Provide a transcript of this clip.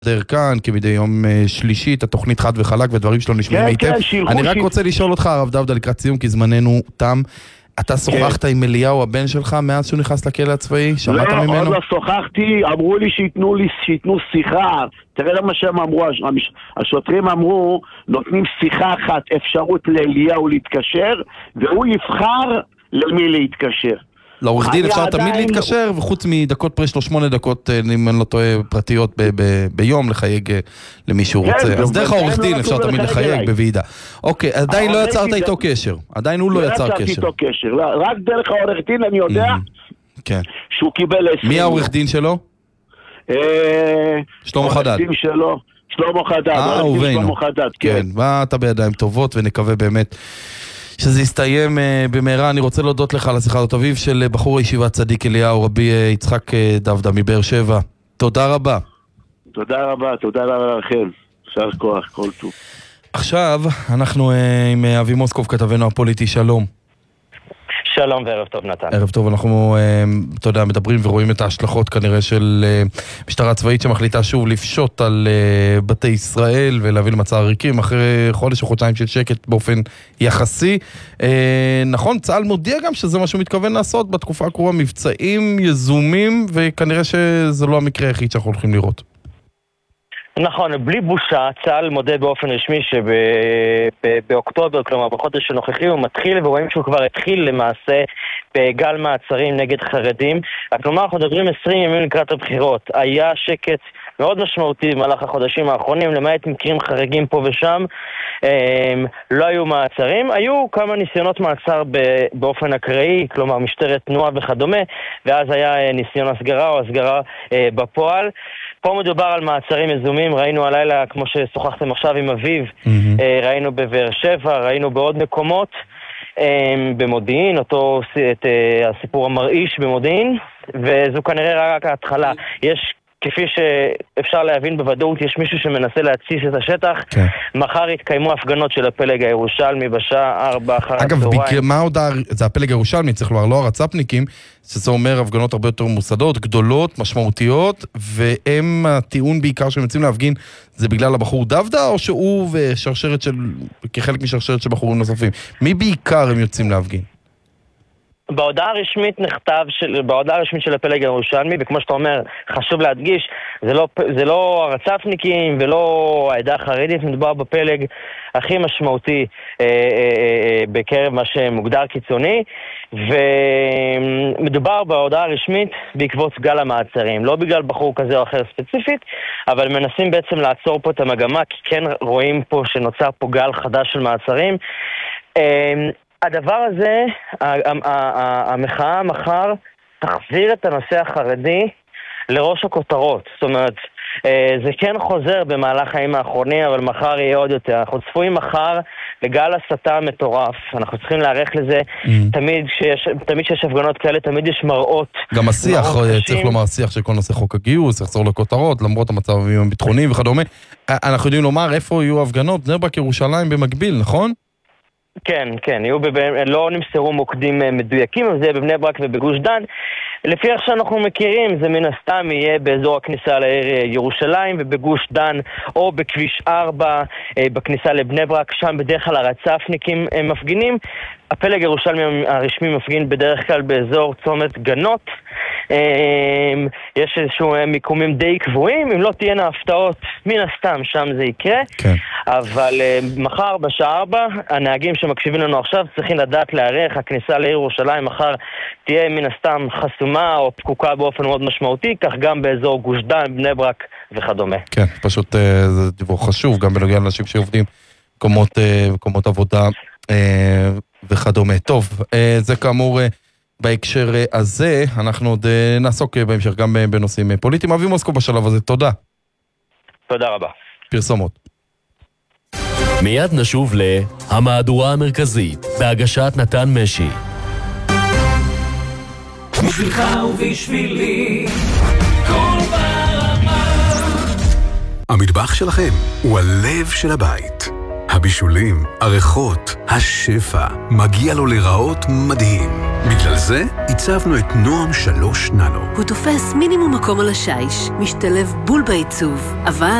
כאן, כמדי יום שלישי, את התוכנית חד וחלק ודברים שלא נשמעים היטב. אני רק רוצה לשאול אותך, הרב דוודה, לקראת סיום, כי זמננו תם. אתה שוחחת עם אליהו, הבן שלך, מאז שהוא נכנס לכלא הצבאי? שמעת ממנו? לא, עוד לא שוחחתי, אמרו לי שיתנו שיחה. תראה למה שהם אמרו, השוטרים אמרו, נותנים שיחה אחת, אפשרות לאליהו להתקשר, והוא יבחר למי להתקשר. לעורך דין אפשר תמיד להתקשר, וחוץ מדקות פרש לו 8 דקות, אם אני לא טועה, פרטיות ביום לחייג למי שהוא רוצה. אז דרך העורך דין אפשר תמיד לחייג בוועידה. אוקיי, עדיין לא יצרת איתו קשר. עדיין הוא לא יצר קשר. רק דרך העורך דין אני יודע שהוא קיבל 20. מי העורך דין שלו? שלמה חדד. העורך דין שלו, שלמה חדד. וביינו. כן, ואתה בידיים טובות, ונקווה באמת שזה יסתיים במהרה. אני רוצה להודות לך על השיחה הזאת, אביו של בחור הישיבת צדיק אליהו, רבי יצחק דוודה מבאר שבע. תודה רבה. תודה רבה, תודה רבה לכם. שר כוח, כל טוב. עכשיו אנחנו עם אבי מוסקוב, כתבנו הפוליטי. שלום. שלום וערב טוב נתן. ערב טוב, אנחנו אתה יודע, מדברים ורואים את ההשלכות כנראה של משטרה צבאית שמחליטה שוב לפשוט על בתי ישראל ולהביא למצב ריקים אחרי חודש או חודשיים של שקט באופן יחסי. נכון, צה"ל מודיע גם שזה מה שהוא מתכוון לעשות בתקופה הקרובה, מבצעים יזומים, וכנראה שזה לא המקרה היחיד שאנחנו הולכים לראות. נכון, בלי בושה, צה"ל מודה באופן רשמי שבאוקטובר, כלומר בחודש הנוכחי, הוא מתחיל, ורואים שהוא כבר התחיל למעשה בגל מעצרים נגד חרדים. כלומר, אנחנו מדברים 20 ימים לקראת הבחירות. היה שקט מאוד משמעותי במהלך החודשים האחרונים, למעט מקרים חריגים פה ושם. לא היו מעצרים, היו כמה ניסיונות מעצר באופן אקראי, כלומר משטרת תנועה וכדומה, ואז היה ניסיון הסגרה או הסגרה בפועל. פה מדובר על מעצרים יזומים, ראינו הלילה, כמו ששוחחתם עכשיו עם אביב, ראינו בבאר שבע, ראינו בעוד מקומות, במודיעין, את הסיפור המרעיש במודיעין, וזו כנראה רק ההתחלה. יש, כפי שאפשר להבין בוודאות, יש מישהו שמנסה להציס את השטח. כן. מחר יתקיימו הפגנות של הפלג הירושלמי בשעה 4 אחר הצהריים. אגב, מה עוד זה הפלג הירושלמי? צריך לומר, לא הרצפניקים, שזה אומר הפגנות הרבה יותר מוסדות, גדולות, משמעותיות, והם הטיעון בעיקר שהם יוצאים להפגין, זה בגלל הבחור דוודה, או שהוא ושרשרת של, כחלק משרשרת של בחורים נוספים? מי בעיקר הם יוצאים להפגין? בהודעה הרשמית נכתב, בהודעה הרשמית של הפלג הירושלמי, וכמו שאתה אומר, חשוב להדגיש, זה לא הרצפניקים ולא העדה החרדית, מדובר בפלג הכי משמעותי בקרב מה שמוגדר קיצוני, ומדובר בהודעה הרשמית בעקבות גל המעצרים, לא בגלל בחור כזה או אחר ספציפית, אבל מנסים בעצם לעצור פה את המגמה, כי כן רואים פה שנוצר פה גל חדש של מעצרים. הדבר הזה, המחאה מחר תחזיר את הנושא החרדי לראש הכותרות. זאת אומרת, זה כן חוזר במהלך החיים האחרונים, אבל מחר יהיה עוד יותר. אנחנו צפויים מחר לגל הסתה מטורף. אנחנו צריכים להיערך לזה. תמיד שיש הפגנות כאלה, תמיד יש מראות. גם השיח, צריך לומר, השיח של כל נושא חוק הגיוס, יחזור לכותרות, למרות המצבים הביטחוניים וכדומה. אנחנו יודעים לומר איפה יהיו הפגנות, בני ברק ירושלים במקביל, נכון? כן, כן, לא נמסרו מוקדים מדויקים, אבל זה יהיה בבני ברק ובגוש דן. לפי איך שאנחנו מכירים, זה מן הסתם יהיה באזור הכניסה לעיר ירושלים ובגוש דן, או בכביש 4, בכניסה לבני ברק, שם בדרך כלל הרצפניקים מפגינים. הפלג ירושלמי הרשמי מפגין בדרך כלל באזור צומת גנות. יש איזשהו מיקומים די קבועים, אם לא תהיינה הפתעות, מן הסתם שם זה יקרה. כן. אבל מחר בשעה 4, הנהגים שמקשיבים לנו עכשיו צריכים לדעת להיערך. הכניסה לעיר ירושלים מחר תהיה מן הסתם חסומה או פקוקה באופן מאוד משמעותי, כך גם באזור גוש דן, בני ברק וכדומה. כן, פשוט זה דיווח חשוב, גם בנוגע לאנשים שעובדים מקומות עבודה וכדומה. טוב, זה כאמור בהקשר הזה, אנחנו עוד נעסוק בהמשך גם בנושאים פוליטיים. אבי מוסקוב בשלב הזה, תודה. תודה רבה. פרסומות. מיד נשוב להמהדורה המרכזית, בהגשת נתן משי. בשבילך ובשבילי, כל ברמה. המטבח שלכם הוא הלב של הבית. הבישולים, הריחות, השפע, מגיע לו לראות מדהים. בגלל זה הצבנו את נועם 3 ננו. הוא תופס מינימום מקום על השיש, משתלב בול בעיצוב, אבל